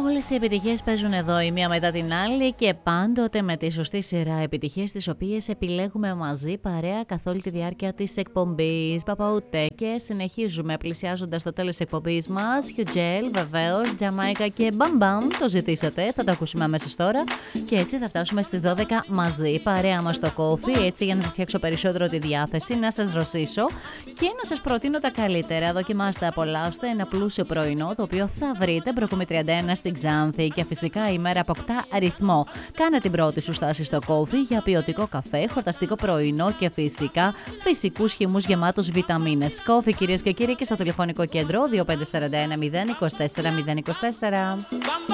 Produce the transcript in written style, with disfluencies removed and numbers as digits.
Όλες οι επιτυχίες παίζουν εδώ η μία μετά την άλλη και πάντοτε με τη σωστή σειρά επιτυχίες τις οποίες επιλέγουμε μαζί παρέα καθ' όλη τη διάρκεια της εκπομπής. Παπαούτε και συνεχίζουμε πλησιάζοντας το τέλος της εκπομπής μας. Χιουτζέλ, βεβαίως, Τζαμάικα και μπαμπαμ, το ζητήσατε, θα το ακούσουμε αμέσως τώρα. Και έτσι θα φτάσουμε στις 12 μαζί, παρέα μας στο κόφι, έτσι για να σας φτιάξω περισσότερο τη διάθεση, να σας δροσίσω και να σας προτείνω τα καλύτερα. Δοκιμάστε, απολαύστε ένα πλούσιο πρωινό το οποίο θα βρείτε Μπροκουμη 31 στην Ξάνθη και φυσικά η μέρα αποκτά αριθμό. Κάνε την πρώτη σου στάση στο κόφι για ποιοτικό καφέ, χορταστικό πρωινό και φυσικά φυσικούς χυμούς γεμάτους βιταμίνες. Κόφι, κυρίες και κύριοι, και στο τηλεφωνικό κέντρο 2541 024 024.